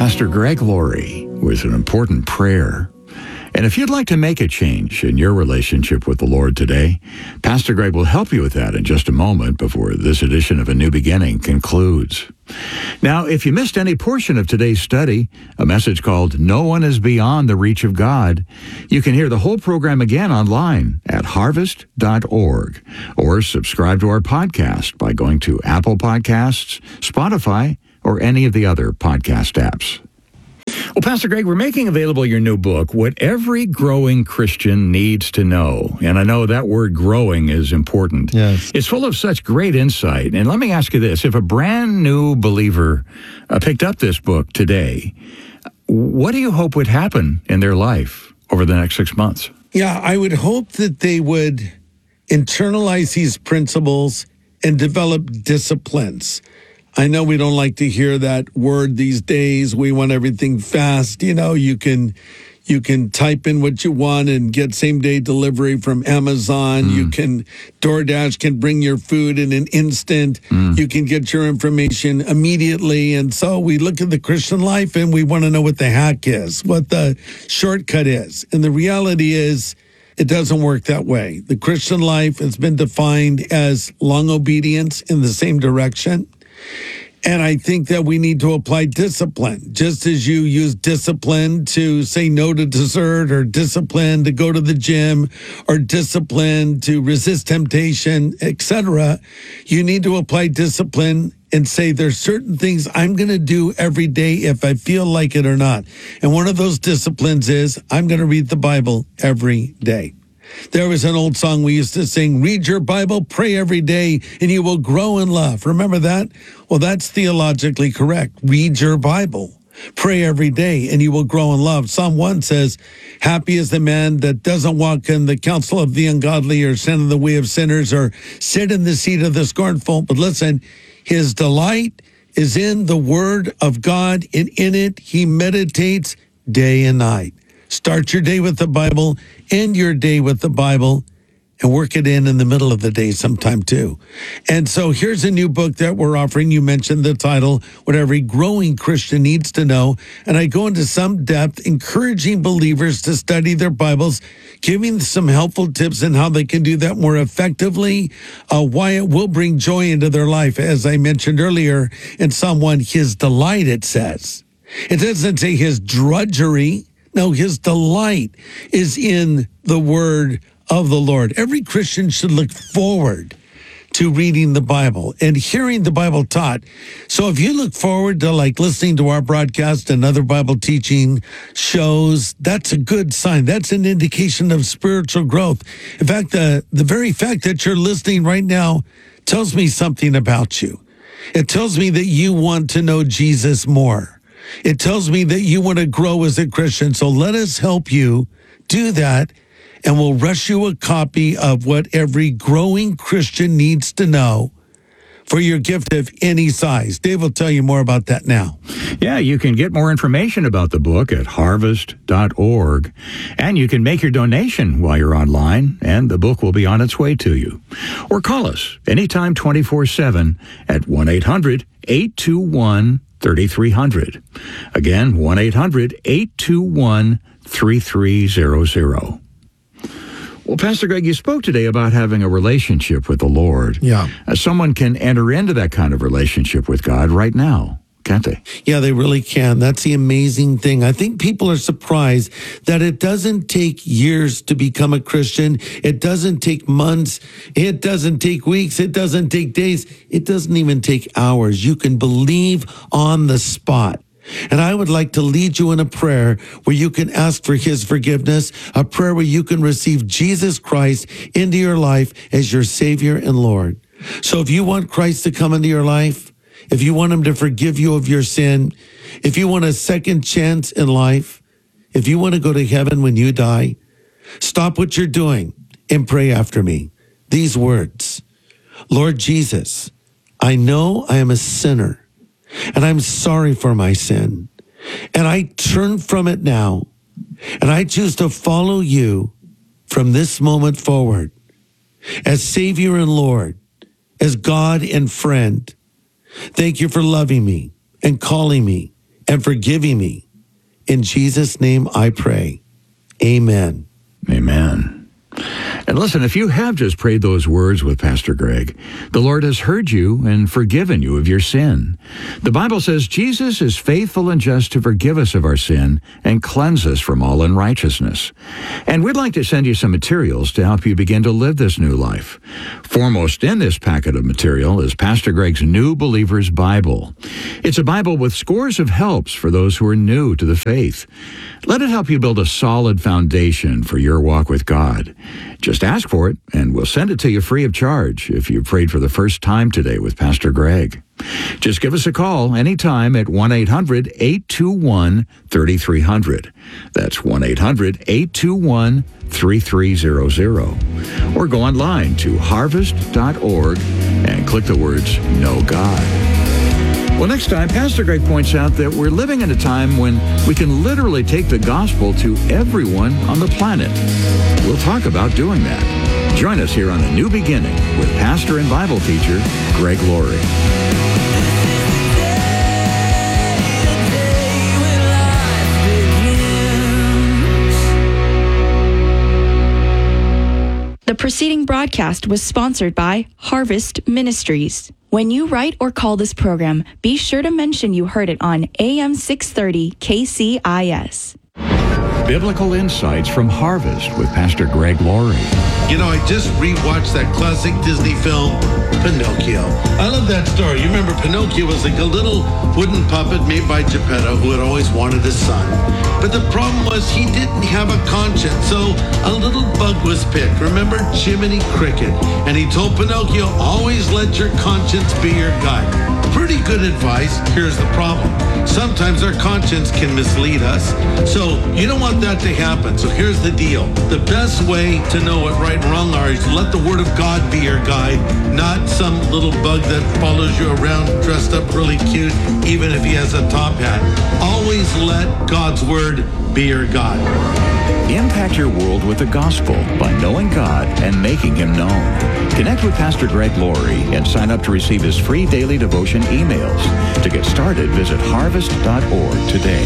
Pastor Greg Laurie with an important prayer. And if you'd like to make a change in your relationship with the Lord today, Pastor Greg will help you with that in just a moment before this edition of A New Beginning concludes. Now, if you missed any portion of today's study, a message called No One is Beyond the Reach of God, you can hear the whole program again online at harvest.org or subscribe to our podcast by going to Apple Podcasts, Spotify, or any of the other podcast apps. Well, Pastor Greg, we're making available your new book, What Every Growing Christian Needs to Know. And I know that word growing is important. Yes. It's full of such great insight. And let me ask you this. If a brand new believer picked up this book today, what do you hope would happen in their life over the next 6 months? Yeah, I would hope that they would internalize these principles and develop disciplines. I know we don't like to hear that word these days. We want everything fast. You know, you can type in what you want and get same day delivery from Amazon. You can, DoorDash can bring your food in an instant. You can get your information immediately. And so we look at the Christian life and we want to know what the hack is, what the shortcut is. And the reality is, it doesn't work that way. The Christian life has been defined as long obedience in the same direction. And I think that we need to apply discipline. Just as you use discipline to say no to dessert, or discipline to go to the gym, or discipline to resist temptation, etc., you need to apply discipline and say there's certain things I'm going to do every day if I feel like it or not. And one of those disciplines is I'm going to read the Bible every day. There was an old song we used to sing, read your Bible, pray every day, and you will grow in love. Remember that? Well, that's theologically correct. Read your Bible, pray every day, and you will grow in love. Psalm 1 says, happy is the man that doesn't walk in the counsel of the ungodly, or stand in the way of sinners, or sit in the seat of the scornful. But listen, his delight is in the word of God, and in it he meditates day and night. Start your day with the Bible, end your day with the Bible, and work it in the middle of the day sometime too. And so here's a new book that we're offering. You mentioned the title, What Every Growing Christian Needs to Know. And I go into some depth, encouraging believers to study their Bibles, giving some helpful tips on how they can do that more effectively, why it will bring joy into their life. As I mentioned earlier in Psalm 1, his delight, it says. It doesn't say his drudgery. No, his delight is in the word of the Lord. Every Christian should look forward to reading the Bible and hearing the Bible taught. So if you look forward to like listening to our broadcast and other Bible teaching shows, that's a good sign. That's an indication of spiritual growth. In fact, the very fact that you're listening right now tells me something about you. It tells me that you want to know Jesus more. It tells me that you want to grow as a Christian. So let us help you do that, and we'll rush you a copy of What Every Growing Christian Needs to Know for your gift of any size. Dave will tell you more about that now. Yeah, you can get more information about the book at harvest.org, and you can make your donation while you're online, and the book will be on its way to you. Or call us anytime 24/7 at 1-800-821-3300. Again, 1-800-821-3300. Well, Pastor Greg, you spoke today about having a relationship with the Lord. Yeah. Someone can enter into that kind of relationship with God right now, can't they? Yeah, they really can. That's the amazing thing. I think people are surprised that it doesn't take years to become a Christian. It doesn't take months. It doesn't take weeks. It doesn't take days. It doesn't even take hours. You can believe on the spot. And I would like to lead you in a prayer where you can ask for his forgiveness, a prayer where you can receive Jesus Christ into your life as your Savior and Lord. So if you want Christ to come into your life, if you want him to forgive you of your sin, if you want a second chance in life, if you want to go to heaven when you die, stop what you're doing and pray after me. These words, Lord Jesus, I know I am a sinner, and I'm sorry for my sin. And I turn from it now. And I choose to follow you from this moment forward as Savior and Lord, as God and friend. Thank you for loving me and calling me and forgiving me. In Jesus' name I pray. Amen. Amen. And listen, if you have just prayed those words with Pastor Greg, the Lord has heard you and forgiven you of your sin. The Bible says Jesus is faithful and just to forgive us of our sin and cleanse us from all unrighteousness. And we'd like to send you some materials to help you begin to live this new life. Foremost in this packet of material is Pastor Greg's New Believer's Bible. It's a Bible with scores of helps for those who are new to the faith. Let it help you build a solid foundation for your walk with God. Just ask for it, and we'll send it to you free of charge if you prayed for the first time today with Pastor Greg. Just give us a call anytime at 1-800-821-3300. That's 1-800-821-3300. Or go online to harvest.org and click the words Know God. Well, next time, Pastor Greg points out that we're living in a time when we can literally take the gospel to everyone on the planet. We'll talk about doing that. Join us here on A New Beginning with pastor and Bible teacher Greg Laurie. The preceding broadcast was sponsored by Harvest Ministries. When you write or call this program, be sure to mention you heard it on AM 630 KCIS. Biblical Insights from Harvest with Pastor Greg Laurie. You know, I just rewatched that classic Disney film, Pinocchio. I love that story. You remember Pinocchio was like a little wooden puppet made by Geppetto who had always wanted a son. But the problem was he didn't have a conscience, so a little bug was picked. Remember Jiminy Cricket? And he told Pinocchio, always let your conscience be your guide. Pretty good advice. Here's the problem. Sometimes our conscience can mislead us. So you don't want that to happen. So here's the deal. The best way to know what right and wrong are is let the Word of God be your guide, not some little bug that follows you around dressed up really cute, even if he has a top hat. Always let God's Word be your guide. Impact your world with the gospel by knowing God and making Him known. Connect with Pastor Greg Laurie and sign up to receive his free daily devotion emails. To get started, visit harvest.org today.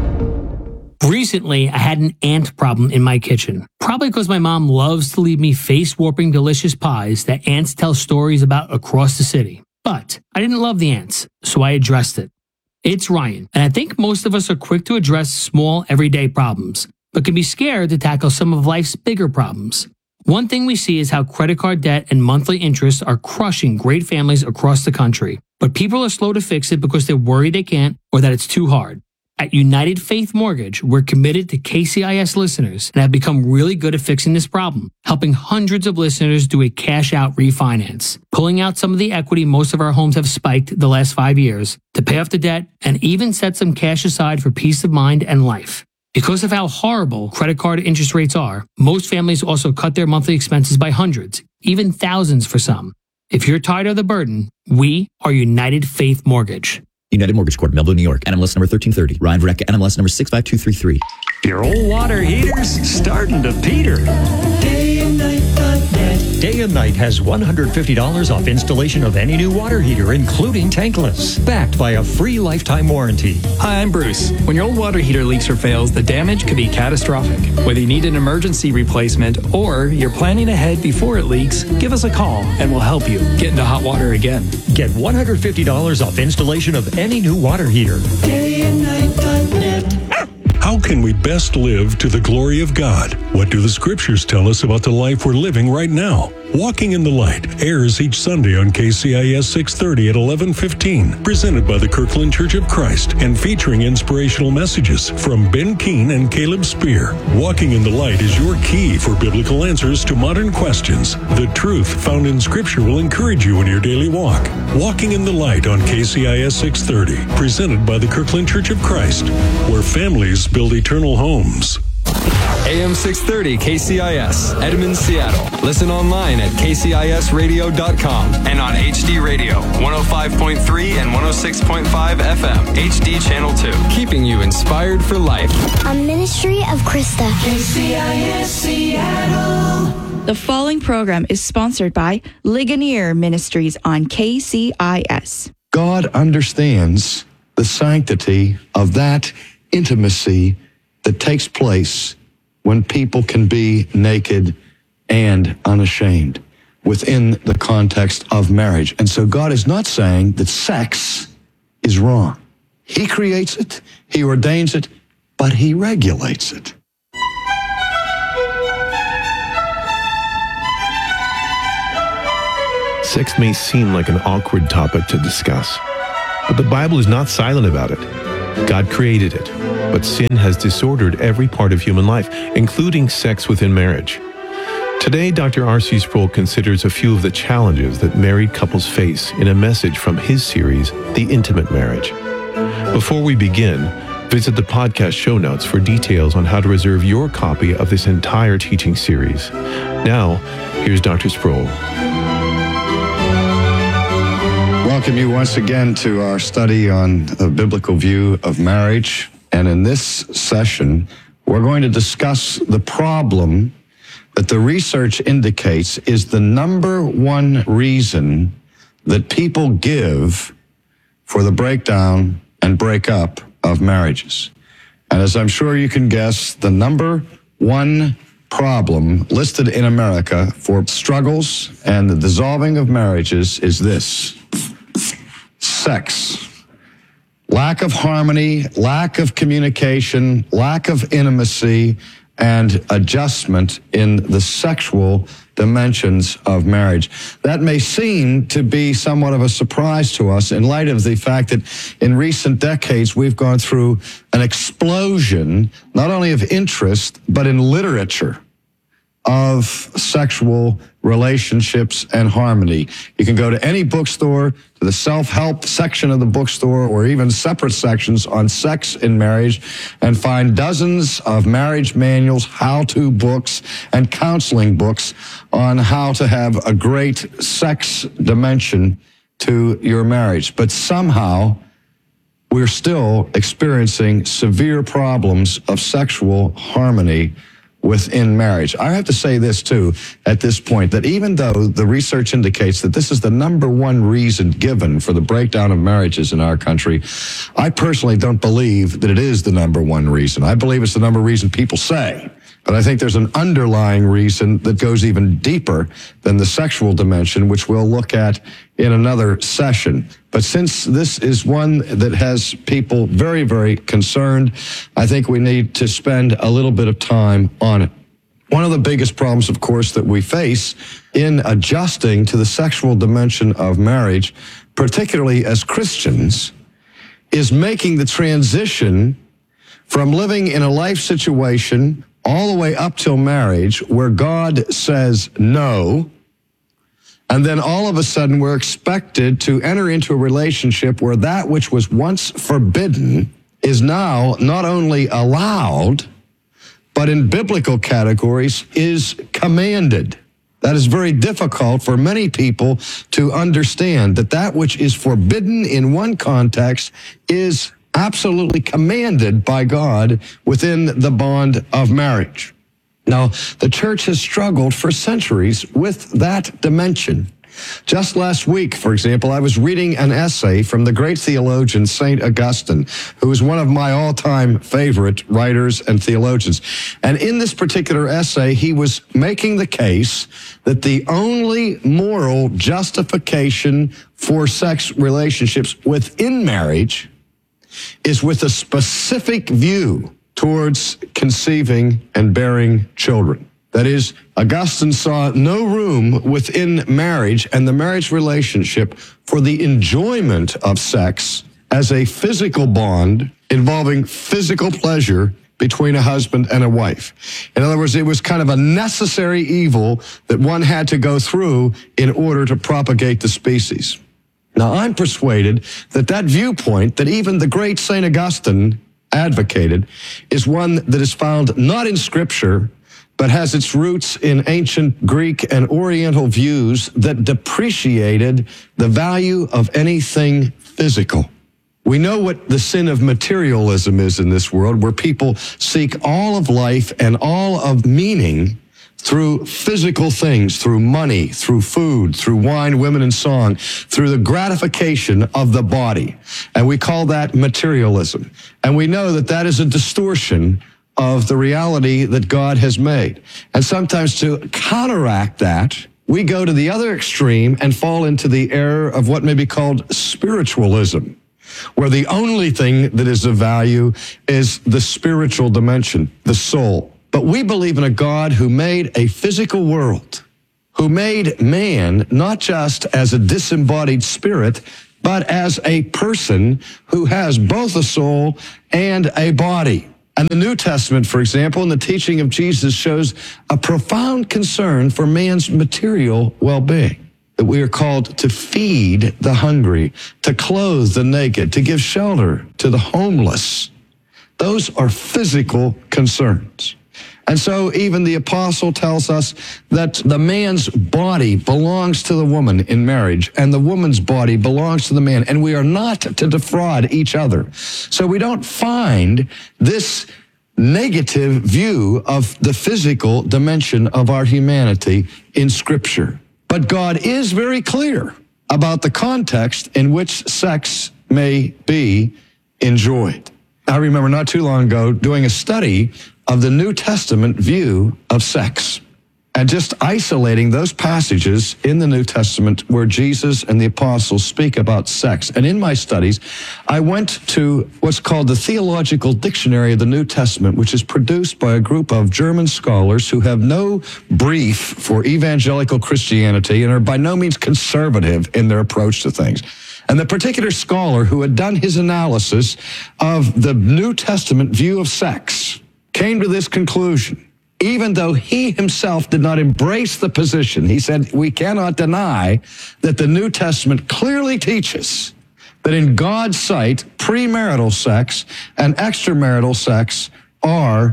Recently, I had an ant problem in my kitchen. Probably because my mom loves to leave me face-warping delicious pies that ants tell stories about across the city. But I didn't love the ants, so I addressed it. It's Ryan, and I think most of us are quick to address small, everyday problems, but can be scared to tackle some of life's bigger problems. One thing we see is how credit card debt and monthly interest are crushing great families across the country. But people are slow to fix it because they're worried they can't or that it's too hard. At United Faith Mortgage, we're committed to KCIS listeners and have become really good at fixing this problem, helping hundreds of listeners do a cash-out refinance, pulling out some of the equity most of our homes have spiked the last 5 years to pay off the debt and even set some cash aside for peace of mind and life. Because of how horrible credit card interest rates are, most families also cut their monthly expenses by hundreds, even thousands for some. If you're tired of the burden, we are United Faith Mortgage. United Mortgage Corp, Melville, New York. NMLS number 1330. Ryan Verrecka, NMLS number 65233. Your old water heater's starting to peter. Day and Night has $150 off installation of any new water heater, including tankless, backed by a free lifetime warranty. Hi, I'm Bruce. When your old water heater leaks or fails, the damage could be catastrophic. Whether you need an emergency replacement or you're planning ahead before it leaks, give us a call and we'll help you get into hot water again. Get $150 off installation of any new water heater. dayandnight.net. How can we best live to the glory of God? What do the scriptures tell us about the life we're living right now? Walking in the Light airs each Sunday on KCIS 630 at 11:15, presented by the Kirkland Church of Christ and featuring inspirational messages from Ben Keene and Caleb Spear. Walking in the Light is your key for biblical answers to modern questions. The truth found in Scripture will encourage you in your daily walk. Walking in the Light on KCIS 630, presented by the Kirkland Church of Christ, where families build eternal homes. AM 630 KCIS, Edmond, Seattle. Listen online at kcisradio.com and on HD Radio, 105.3 and 106.5 FM, HD Channel 2. Keeping you inspired for life. A ministry of Krista. KCIS Seattle. The following program is sponsored by Ligonier Ministries on KCIS. God understands the sanctity of that intimacy that takes place when people can be naked and unashamed within the context of marriage. And so God is not saying that sex is wrong. He creates it, He ordains it, but He regulates it. Sex may seem like an awkward topic to discuss, but the Bible is not silent about it. God created it, but sin has disordered every part of human life, including sex within marriage. Today, Dr. R.C. Sproul considers a few of the challenges that married couples face in a message from his series, The Intimate Marriage. Before we begin, visit the podcast show notes for details on how to reserve your copy of this entire teaching series. Now, here's Dr. Sproul. Welcome you once again to our study on a biblical view of marriage. And in this session, we're going to discuss the problem that the research indicates is the number one reason that people give for the breakdown and breakup of marriages. And as I'm sure you can guess, the number one problem listed in America for struggles and the dissolving of marriages is this: sex. Lack of harmony, lack of communication, lack of intimacy, and adjustment in the sexual dimensions of marriage. That may seem to be somewhat of a surprise to us in light of the fact that in recent decades we've gone through an explosion, not only of interest, but in literature of sexual relationships and harmony. You can go to any bookstore, to the self-help section of the bookstore, or even separate sections on sex in marriage, and find dozens of marriage manuals, how-to books, and counseling books on how to have a great sex dimension to your marriage. But somehow, we're still experiencing severe problems of sexual harmony within marriage. I have to say this too at this point, that even though the research indicates that this is the number one reason given for the breakdown of marriages in our country, I personally don't believe that it is the number one reason. I believe it's the number one reason people say. But I think there's an underlying reason that goes even deeper than the sexual dimension, which we'll look at in another session. But since this is one that has people very, very concerned, I think we need to spend a little bit of time on it. One of the biggest problems, of course, that we face in adjusting to the sexual dimension of marriage, particularly as Christians, is making the transition from living in a life situation all the way up till marriage where God says no, and then all of a sudden we're expected to enter into a relationship where that which was once forbidden is now not only allowed, but in biblical categories is commanded. That is very difficult for many people to understand, that that which is forbidden in one context is absolutely commanded by God within the bond of marriage. Now, the church has struggled for centuries with that dimension. Just last week, for example, I was reading an essay from the great theologian St. Augustine, who is one of my all-time favorite writers and theologians. And in this particular essay, he was making the case that the only moral justification for sex relationships within marriage is with a specific view towards conceiving and bearing children. That is, Augustine saw no room within marriage and the marriage relationship for the enjoyment of sex as a physical bond involving physical pleasure between a husband and a wife. In other words, it was kind of a necessary evil that one had to go through in order to propagate the species. Now, I'm persuaded that that viewpoint that even the great St. Augustine advocated is one that is found not in Scripture, but has its roots in ancient Greek and Oriental views that depreciated the value of anything physical. We know what the sin of materialism is in this world, where people seek all of life and all of meaning through physical things, through money, through food, through wine, women, and song, through the gratification of the body. And we call that materialism. And we know that that is a distortion of the reality that God has made. And sometimes to counteract that, we go to the other extreme and fall into the error of what may be called spiritualism, where the only thing that is of value is the spiritual dimension, the soul. But we believe in a God who made a physical world, who made man not just as a disembodied spirit, but as a person who has both a soul and a body. And the New Testament, for example, in the teaching of Jesus shows a profound concern for man's material well-being, that we are called to feed the hungry, to clothe the naked, to give shelter to the homeless. Those are physical concerns. And so even the apostle tells us that the man's body belongs to the woman in marriage, and the woman's body belongs to the man, and we are not to defraud each other. So we don't find this negative view of the physical dimension of our humanity in Scripture. But God is very clear about the context in which sex may be enjoyed. I remember not too long ago doing a study of the New Testament view of sex and just isolating those passages in the New Testament where Jesus and the apostles speak about sex. And in my studies, I went to what's called the Theological Dictionary of the New Testament, which is produced by a group of German scholars who have no brief for evangelical Christianity and are by no means conservative in their approach to things. And the particular scholar who had done his analysis of the New Testament view of sex came to this conclusion. Even though he himself did not embrace the position, he said, we cannot deny that the New Testament clearly teaches that in God's sight, premarital sex and extramarital sex are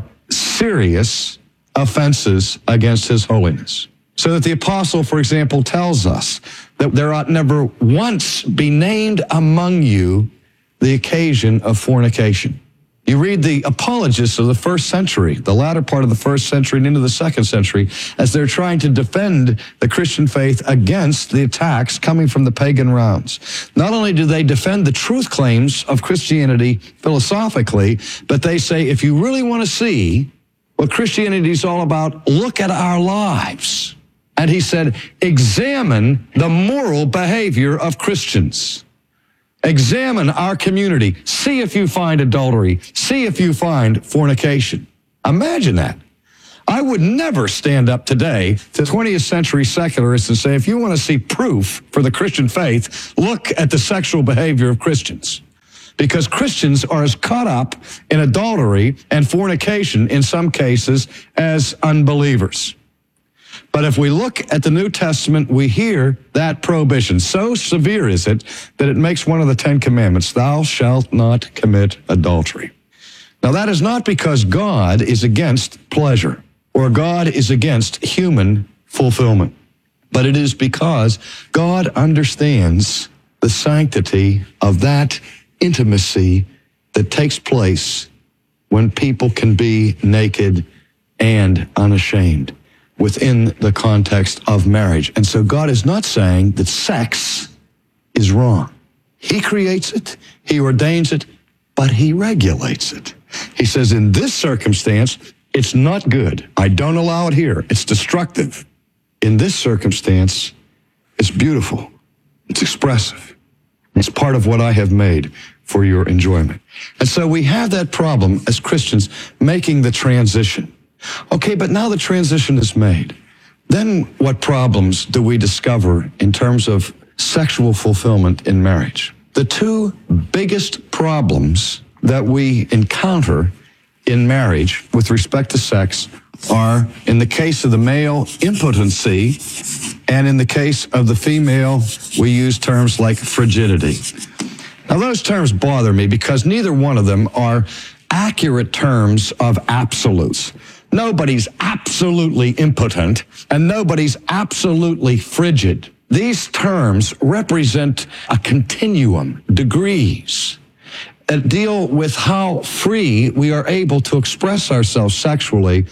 serious offenses against his holiness. So that the apostle, for example, tells us that there ought never once be named among you the occasion of fornication. You read the apologists of the first century, the latter part of the first century and into the second century, as they're trying to defend the Christian faith against the attacks coming from the pagan rounds. Not only do they defend the truth claims of Christianity philosophically, but they say, if you really want to see what Christianity is all about, look at our lives. And he said, examine the moral behavior of Christians. Examine our community. See if you find adultery. See if you find fornication. Imagine that. I would never stand up today to 20th century secularists and say, if you want to see proof for the Christian faith, look at the sexual behavior of Christians. Because Christians are as caught up in adultery and fornication in some cases as unbelievers. But if we look at the New Testament, we hear that prohibition. So severe is it that it makes one of the 10 commandments, thou shalt not commit adultery. Now that is not because God is against pleasure or God is against human fulfillment, but it is because God understands the sanctity of that intimacy that takes place when people can be naked and unashamed within the context of marriage. And so God is not saying that sex is wrong. He creates it, he ordains it, but he regulates it. He says, in this circumstance, it's not good. I don't allow it here. It's destructive. In this circumstance, it's beautiful. It's expressive. It's part of what I have made for your enjoyment. And so we have that problem as Christians making the transition. Okay, but now the transition is made. Then what problems do we discover in terms of sexual fulfillment in marriage? The two biggest problems that we encounter in marriage with respect to sex are, in the case of the male, impotency, and in the case of the female, we use terms like frigidity. Now, those terms bother me because neither one of them are accurate terms of absolutes. Nobody's absolutely impotent, and nobody's absolutely frigid. These terms represent a continuum, degrees, that deal with how free we are able to express ourselves sexually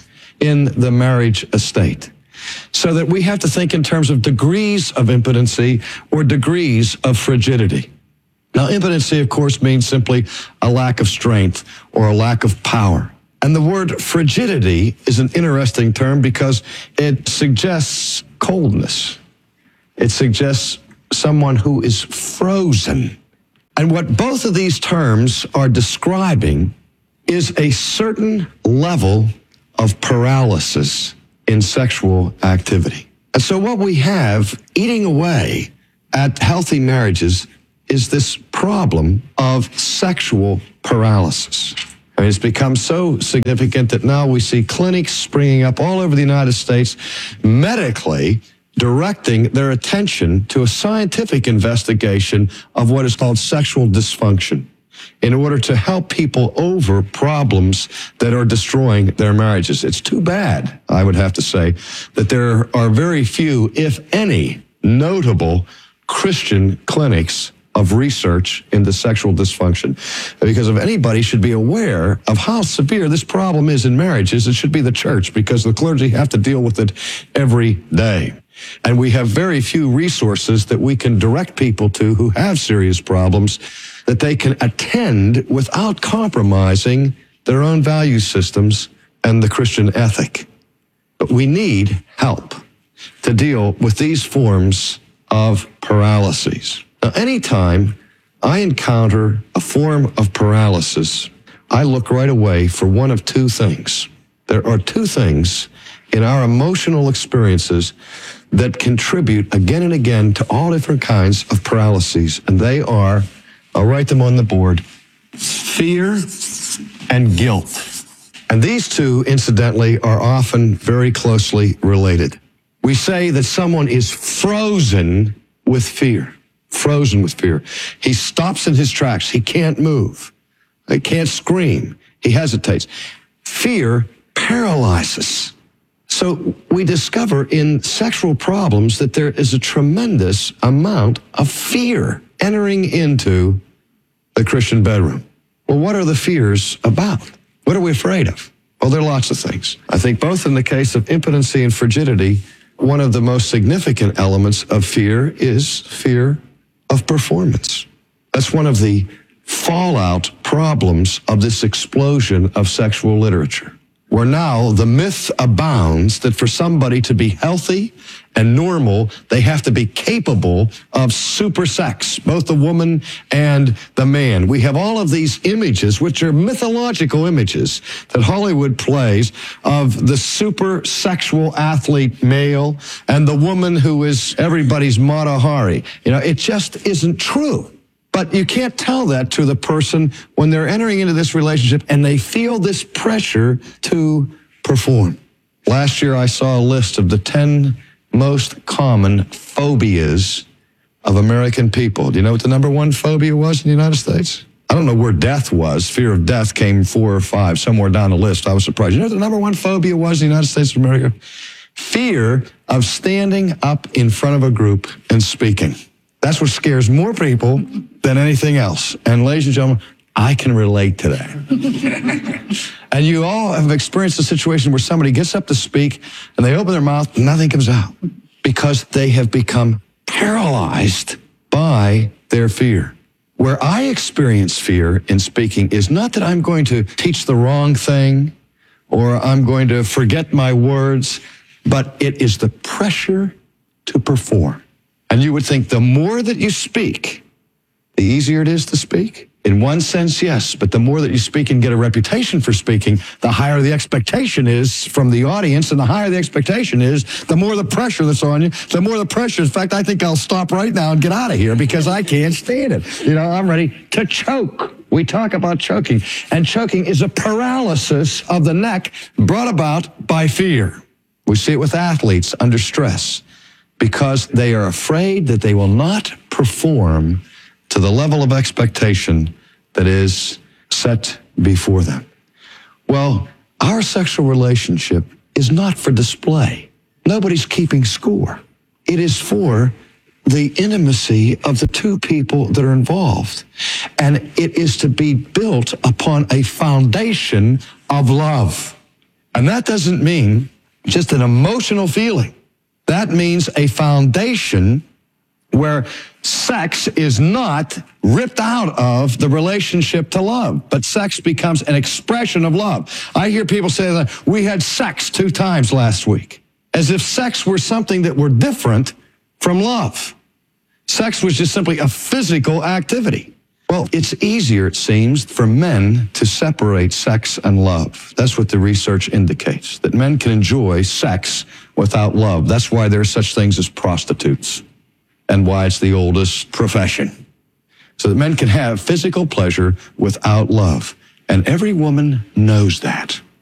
in the marriage estate. So that we have to think in terms of degrees of impotency or degrees of frigidity. Now, impotency, of course, means simply a lack of strength or a lack of power. And the word frigidity is an interesting term because it suggests coldness. It suggests someone who is frozen. And what both of these terms are describing is a certain level of paralysis in sexual activity. And so what we have eating away at healthy marriages is this problem of sexual paralysis. I mean, it's become so significant that now we see clinics springing up all over the United States, medically directing their attention to a scientific investigation of what is called sexual dysfunction in order to help people over problems that are destroying their marriages. It's too bad, I would have to say, that there are very few, if any, notable Christian clinics of research into sexual dysfunction. Because if anybody should be aware of how severe this problem is in marriages, it should be the church, because the clergy have to deal with it every day. And we have very few resources that we can direct people to who have serious problems that they can attend without compromising their own value systems and the Christian ethic. But we need help to deal with these forms of paralyses. Now, anytime I encounter a form of paralysis, I look right away for one of two things. There are two things in our emotional experiences that contribute again and again to all different kinds of paralyses, and they are, I'll write them on the board, fear and guilt. And these two, incidentally, are often very closely related. We say that someone is frozen with fear. Frozen with fear. He stops in his tracks. He can't move. He can't scream. He hesitates. Fear paralyzes. So we discover in sexual problems that there is a tremendous amount of fear entering into the Christian bedroom. Well, what are the fears about? What are we afraid of? Well, there are lots of things. I think both in the case of impotency and frigidity, one of the most significant elements of fear is fear of performance. That's one of the fallout problems of this explosion of sexual literature, where now the myth abounds that for somebody to be healthy and normal, they have to be capable of super sex, both the woman and the man. We have all of these images, which are mythological images that Hollywood plays of the super sexual athlete male and the woman who is everybody's Mata Hari. You know, it just isn't true. But you can't tell that to the person when they're entering into this relationship and they feel this pressure to perform. Last year, I saw a list of the 10 most common phobias of American people. Do you know what the number one phobia was in the United States? I don't know where death was. Fear of death came 4 or 5, somewhere down the list. I was surprised. You know what the number one phobia was in the United States of America? Fear of standing up in front of a group and speaking. That's what scares more people than anything else. And ladies and gentlemen, I can relate to that. And you all have experienced a situation where somebody gets up to speak and they open their mouth and nothing comes out because they have become paralyzed by their fear. Where I experience fear in speaking is not that I'm going to teach the wrong thing or I'm going to forget my words, but it is the pressure to perform. And you would think the more that you speak, the easier it is to speak. In one sense, yes, but the more that you speak and get a reputation for speaking, the higher the expectation is from the audience, and the higher the expectation is, the more the pressure that's on you, the more the pressure. In fact, I think I'll stop right now and get out of here because I can't stand it. You know, I'm ready to choke. We talk about choking, and choking is a paralysis of the neck brought about by fear. We see it with athletes under stress, because they are afraid that they will not perform to the level of expectation that is set before them. Well, our sexual relationship is not for display. Nobody's keeping score. It is for the intimacy of the two people that are involved. And it is to be built upon a foundation of love. And that doesn't mean just an emotional feeling. That means a foundation where sex is not ripped out of the relationship to love, but sex becomes an expression of love. I hear people say that we had sex 2 times last week, as if sex were something that were different from love. Sex was just simply a physical activity. Well, it's easier, it seems, for men to separate sex and love. That's what the research indicates, that men can enjoy sex without love. That's why there are such things as prostitutes and why it's the oldest profession. So that men can have physical pleasure without love. And every woman knows that.